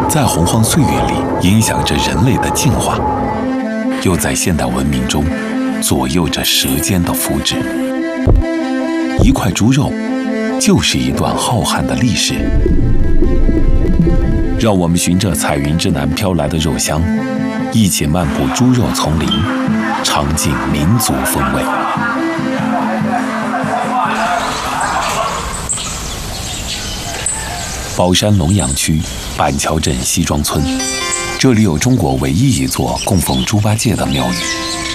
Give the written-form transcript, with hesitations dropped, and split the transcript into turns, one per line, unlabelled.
在洪荒岁月里影响着人类的进化，又在现代文明中左右着舌尖的福祉。一块猪肉，就是一段浩瀚的历史。让我们循着彩云之南飘来的肉香，一起漫步猪肉丛林，尝尽民族风味。宝山龙阳区板桥镇西庄村，这里有中国唯一一座供奉猪八戒的庙宇。